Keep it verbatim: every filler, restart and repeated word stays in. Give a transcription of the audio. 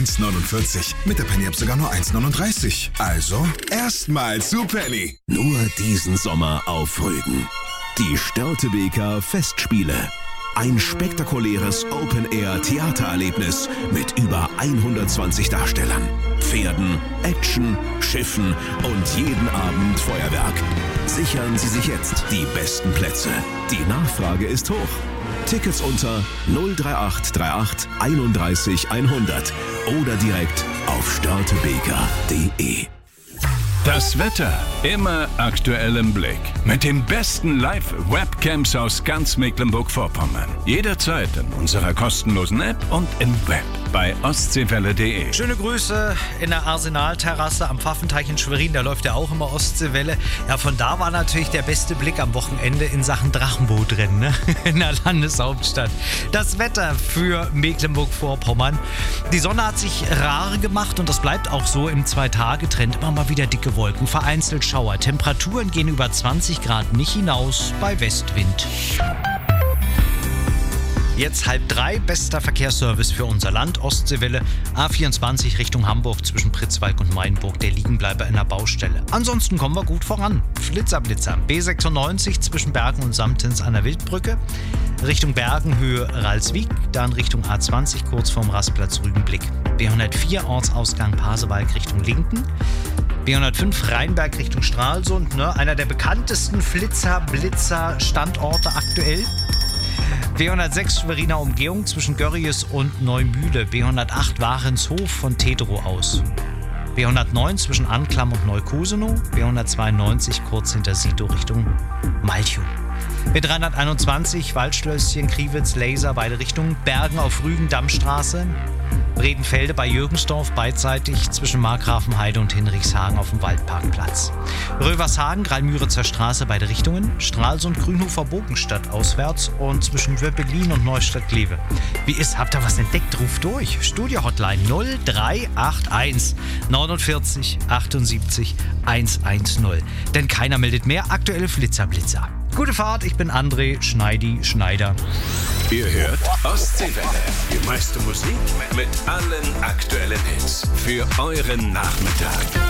eins neunundvierzig. Mit der Penny-App sogar nur eins neununddreißig. Also erstmal zu Penny. Nur diesen Sommer auf Rügen. Die Störtebeker Festspiele. Ein spektakuläres Open-Air-Theatererlebnis mit über hundertzwanzig Darstellern, Pferden, Action, Schiffen und jeden Abend Feuerwerk. Sichern Sie sich jetzt die besten Plätze. Die Nachfrage ist hoch. Tickets unter null drei acht drei acht einunddreißig hundert oder direkt auf störtebeker punkt de. Das Wetter immer aktuell im Blick. Mit den besten Live-Webcams aus ganz Mecklenburg-Vorpommern. Jederzeit in unserer kostenlosen App und im Web bei ostseewelle punkt de. Schöne Grüße in der Arsenalterrasse am Pfaffenteich in Schwerin. Da läuft ja auch immer Ostseewelle. Ja, von da war natürlich der beste Blick am Wochenende in Sachen Drachenbootrennen, ne? In der Landeshauptstadt. Das Wetter für Mecklenburg-Vorpommern. Die Sonne hat sich rar gemacht und das bleibt auch so im Zwei-Tage-Trend. Immer mal wieder dicke Wolken, vereinzelt Schauer. Temperaturen gehen über zwanzig Grad nicht hinaus bei Westwind. Jetzt halb drei, bester Verkehrsservice für unser Land. Ostseewelle, A vierundzwanzig Richtung Hamburg zwischen Pritzwalk und Mainburg, der Liegenbleiber in der Baustelle. Ansonsten kommen wir gut voran. Flitzer, Blitzer. B sechsundneunzig zwischen Bergen und Samtens an der Wildbrücke. Richtung Bergen, Höhe Ralswiek, dann Richtung A zwanzig kurz vorm Rastplatz Rügenblick. B hundertvier Ortsausgang Pasewalk Richtung Linken. B hundertfünf Rheinberg Richtung Stralsund, ne? Einer der bekanntesten Flitzer-Blitzer-Standorte aktuell. B hundertsechs Schweriner Umgehung zwischen Görries und Neumühle. B hundertacht Warenshof von Tedrow aus. B hundertneun zwischen Anklam und Neukosenow. B hundertzweiundneunzig kurz hinter Sito Richtung Malchow. B dreihunderteinundzwanzig Waldschlösschen, Kriwitz, Laser, beide Richtungen. Bergen auf Rügen, Dammstraße. Bredenfelde bei Jürgensdorf beidseitig zwischen Markgrafenheide und Hinrichshagen auf dem Waldparkplatz. Rövershagen, Greilmüritzer Straße, beide Richtungen. Stralsund, Grünhofer, Bogenstadt auswärts und zwischen Wöppelin und Neustadt-Glewe. Wie ist, habt ihr was entdeckt? Ruft durch. Studio-Hotline null drei acht eins neunundvierzig achtundsiebzig hundertzehn. Denn keiner meldet mehr. Aktuelle Flitzer, Blitzer. Gute Fahrt, ich bin André Schneidi Schneider. Ihr hört Ostseewelle. Die meiste Musik mit allen aktuellen Hits für euren Nachmittag.